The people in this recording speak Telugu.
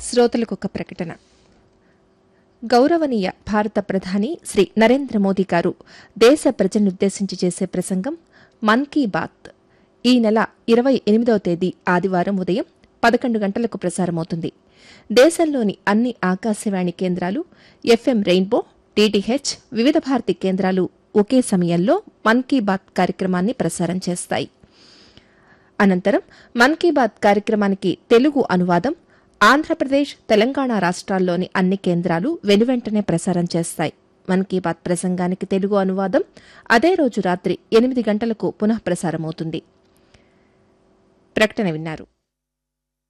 శ్రోతలకొక ప్రకటన. గౌరవనీయ భారత ప్రధాని శ్రీ నరేంద్ర మోదీ గారు దేశ ప్రజలనుద్దేశించి చేసే ప్రసంగం మన్ కీ బాత్ ఈ నెల 28వ తేదీ ఆదివారం ఉదయం 11 గంటలకు ప్రసారమవుతుంది. దేశంలోని అన్ని ఆకాశవాణి కేంద్రాలు, ఎఫ్ఎం రెయిన్బో, డిటిహెచ్, వివిధ భారతి కేంద్రాలు ఒకే సమయంలో మన్ కీ బాత్ కార్యక్రమాన్ని ప్రసారం చేస్తాయి. అనంతరం మన్ కీ బాత్ కార్యక్రమానికి తెలుగు అనువాదం ఆంధ్రప్రదేశ్, తెలంగాణ రాష్ట్రాల్లోని అన్ని కేంద్రాలు వెనువెంటనే ప్రసారం చేస్తాయి. మన్ కీ బాత్ ప్రసంగానికి తెలుగు అనువాదం అదే రోజు రాత్రి 8 గంటలకు పునః ప్రసారమవుతుంది. ప్రకటన విన్నారు.